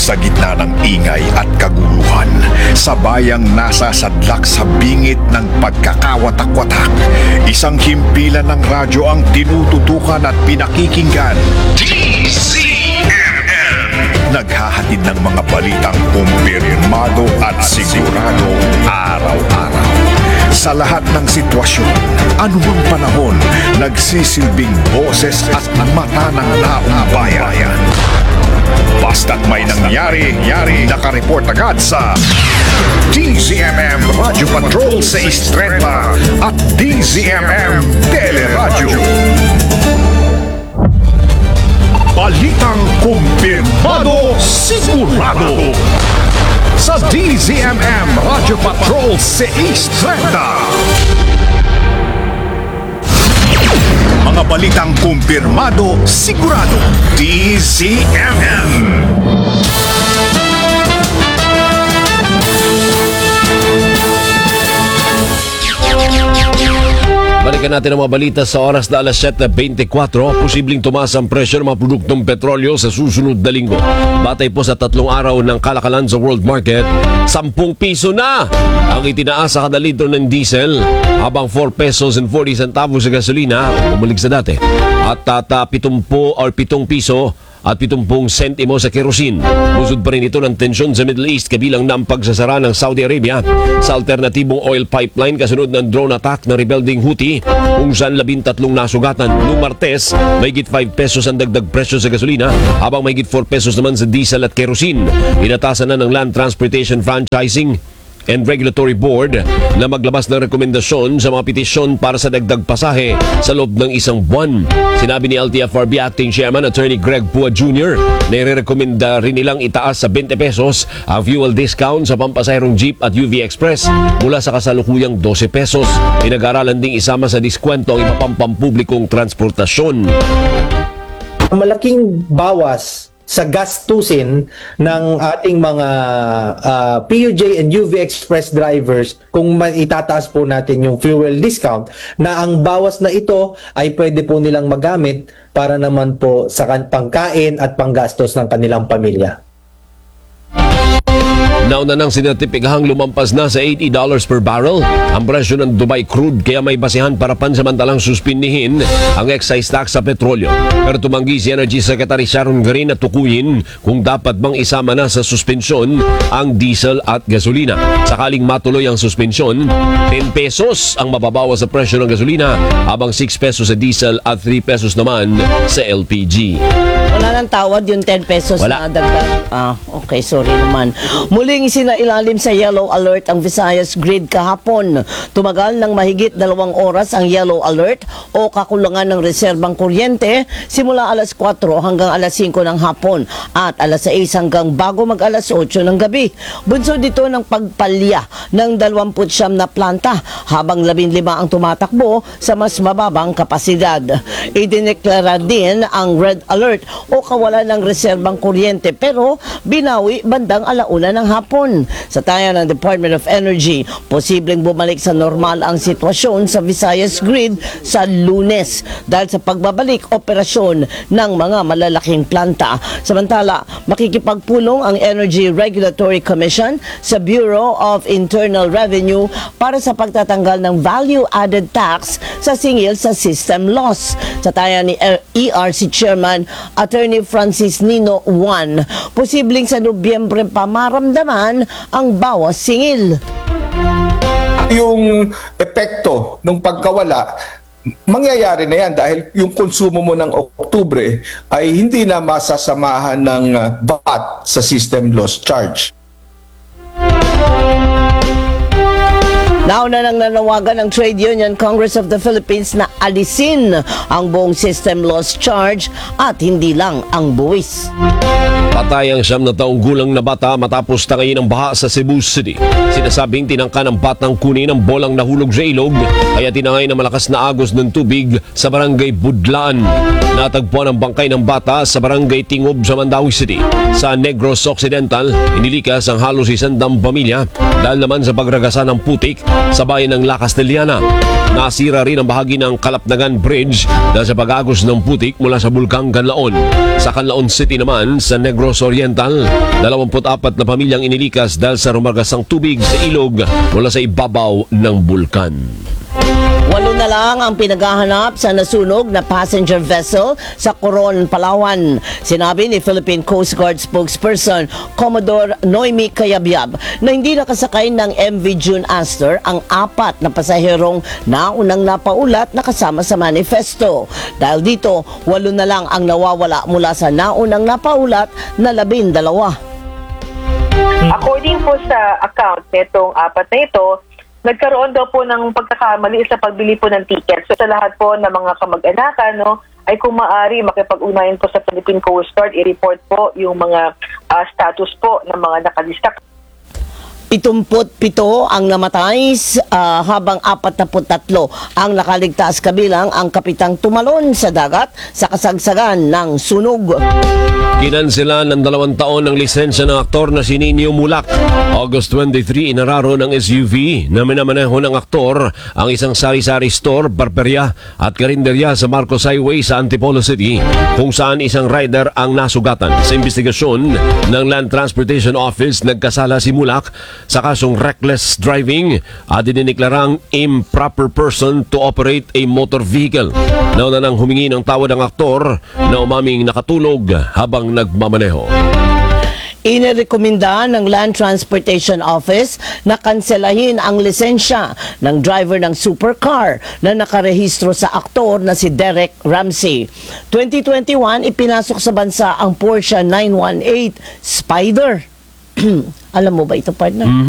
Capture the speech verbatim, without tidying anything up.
Sa gitna ng ingay at kaguluhan, sa bayang nasasadlak sa bingit ng pagkakawatak-watak, isang himpilan ng radyo ang tinututukan at pinakikinggan. D Z M M! Naghahatid ng mga balitang kumpirmado at sigurado araw-araw. Sa lahat ng sitwasyon, anumang panahon, nagsisilbing boses at mata ng taong bayan. Basta't may nangyari, yari, nakareport agad sa D Z M M Radio Patrol six thirty at D Z M M Teleradyo. Balitang kumpirmado, sigurado sa D Z M M Radio Patrol six thirty. Mga balitang kumpirmado, sigurado, D Z M M. Balikan natin ang mga balita sa oras na alas siyete twenty-four. Posibleng tumaas ang presyo ng mga produktong petrolyo sa susunod na linggo. Batay po sa tatlong araw ng kalakalan sa world market, sampung piso na ang itinaas sa kada litro ng diesel, habang four pesos and forty centavos sa gasolina, bumalik sa dati. At tata pitumpo or pitong piso at pitumpung sentimo sa kerosene. Busod pa rin ito ng tensyon sa Middle East, kabilang na ang pagsasara ng Saudi Arabia sa alternatibong oil pipeline kasunod ng drone attack ng rebelding Houthi, kung saan labintatlong nasugatan. Noong Martes, mahigit five pesos ang dagdag presyo sa gasolina, habang mahigit four pesos naman sa diesel at kerosene. Inatasan na ng Land Transportation Franchising and Regulatory Board na maglabas ng rekomendasyon sa mga petisyon para sa dagdag pasahe sa loob ng isang buwan. Sinabi ni L T F R B Acting Chairman Attorney Greg Pua Junior na irerekomenda rin nilang itaas sa twenty pesos ang fuel discount sa pampasaherong Jeep at U V Express mula sa kasalukuyang twelve pesos. Pinag-aralan ding isama sa diskwento ang iba pang pampublikong transportasyon. Malaking bawas sa gastusin ng ating mga uh, P U J and U V Express drivers kung itataas po natin yung fuel discount, na ang bawas na ito ay pwede po nilang magamit para naman po sa pangkain at panggastos ng kanilang pamilya. Nauna nang sinertipikahang lumampas na sa eighty dollars per barrel ang presyo ng Dubai crude, kaya may basihan para pansamantalang suspindihin ang excise tax sa petrolyo. Pero tumanggi si Energy Secretary Sharon Garin na tukuyin kung dapat bang isama na sa suspensyon ang diesel at gasolina. Sakaling matuloy ang suspensyon, ten pesos ang mababawas sa presyo ng gasolina, habang six pesos sa diesel at three pesos naman sa L P G. Wala nang tawad yung ten pesos Wala. na dagdag. Ah, okay, sorry naman. Muling isinailalim sa yellow alert ang Visayas grid kahapon. Tumagal ng mahigit dalawang oras ang yellow alert o kakulangan ng reserbang kuryente simula alas kwatro hanggang alas singko ng hapon at alas sais hanggang bago mag alas otso ng gabi. Bunsod dito ng pagpalya ng dalawampu't siyam na planta, habang labing lima ang tumatakbo sa mas mababang kapasidad. Idineklara din ang red alert o kawalan ng reserbang kuryente, pero binawi bandang alauna ng hapon. Sa taya ng Department of Energy, posibleng bumalik sa normal ang sitwasyon sa Visayas grid sa Lunes dahil sa pagbabalik operasyon ng mga malalaking planta. Samantala, makikipagpulong ang Energy Regulatory Commission sa Bureau of Internal Revenue para sa pagtatanggal ng value-added tax sa singil sa system loss. Sa taya ni E R C Chairman Attorney Francis Nino Juan, posibleng sa Nobyembre pa maramdaman ang bawas singil. Yung epekto ng pagkawala, mangyayari na yan dahil yung konsumo mo ng Oktubre ay hindi na masasamahan ng V A T sa system loss charge. Nauna nang nanawagan ng Trade Union Congress of the Philippines na alisin ang buong system loss charge at hindi lang ang buwis. Patay ang siyam na taong gulang na bata matapos tangayin ng baha sa Cebu City. Sinasabing tinangka ng batang kunin ang bolang nahulog sa ilog, kaya tinangay na malakas na agos ng tubig sa barangay Budlaan. Natagpuan ang bangkay ng bata sa barangay Tingob sa Mandawi City. Sa Negros Occidental, inilikas ang halos isandang pamilya dahil naman sa pagragasan ng putik sa bayan ng La Castellana. Nasira rin ang bahagi ng Kalapnagan Bridge dahil sa pag-agos ng putik mula sa Bulkang Canlaon. Sa Canlaon City naman, sa Negros Negros Oriental. dalawampu't apat na pamilyang inilikas dahil sa rumagasang tubig sa ilog mula sa ibabaw ng bulkan. Walo na lang ang pinaghahanap sa nasunog na passenger vessel sa Coron, Palawan. Sinabi ni Philippine Coast Guard spokesperson Commodore Noemi Cayabyab na hindi nakasakay ng M V June Astor ang apat na pasaherong naunang napaulat na kasama sa manifesto. Dahil dito, walo na lang ang nawawala mula sa naunang napaulat na labindalawa. According po sa account nitong apat na ito, nagkaroon daw po ng pagkakamali sa pagbili po ng ticket. So sa lahat po ng mga kamag-anakan, no, ay kung maaari makipag-ugnayan po sa Philippine Coast Guard, i-report po yung mga uh, status po ng mga nakalista. Itumput pito ang namatay uh, habang apat na tatlo ang nakaligtas, kabilang ang kapitang tumalon sa dagat sa kasagsagan ng sunog. Kinansela ng dalawang taon ng lisensya ng aktor na si Nino Mulak. August twenty-three, inararo ng S U V na minamaneho ng aktor ang isang sari-sari store, barberya at karinderya sa Marcos Highway sa Antipolo City, kung saan isang rider ang nasugatan. Sa investigasyon ng Land Transportation Office, nagkasala si Mulak sa kasong reckless driving at diniklarang improper person to operate a motor vehicle. Nauna nang humingi ng tawad ang aktor na umaming nakatulog habang nagmamaneho. Inirekomenda ng Land Transportation Office na kanselahin ang lisensya ng driver ng supercar na nakarehistro sa aktor na si Derek Ramsey. twenty twenty-one, ipinasok sa bansa ang Porsche nine one eight Spider. Alam mo ba ito, partner?